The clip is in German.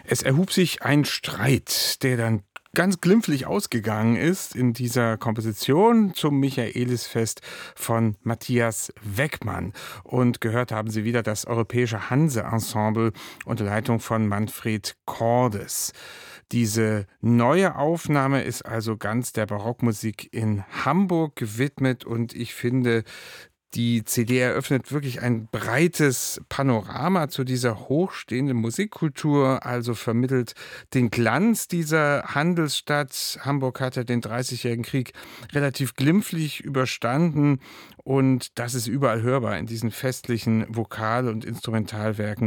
Es erhub sich ein Streit, der dann ganz glimpflich ausgegangen ist in dieser Komposition zum Michaelisfest von Matthias Weckmann. Und gehört haben Sie wieder das Europäische Hanse-Ensemble unter Leitung von Manfred Cordes. Diese neue Aufnahme ist also ganz der Barockmusik in Hamburg gewidmet und ich finde, die CD eröffnet wirklich ein breites Panorama zu dieser hochstehenden Musikkultur, also vermittelt den Glanz dieser Handelsstadt. Hamburg hatte den Dreißigjährigen Krieg relativ glimpflich überstanden und das ist überall hörbar in diesen festlichen Vokal- und Instrumentalwerken